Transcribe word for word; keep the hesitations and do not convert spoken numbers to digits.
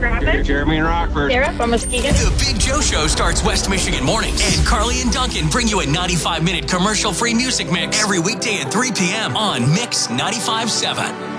Rapids. Jeremy in Rockford. Sarah from Muskegon. The Big Joe Show starts West Michigan mornings. And Carly and Duncan bring you a ninety-five minute commercial-free music mix every weekday at three p.m. on Mix ninety-five point seven.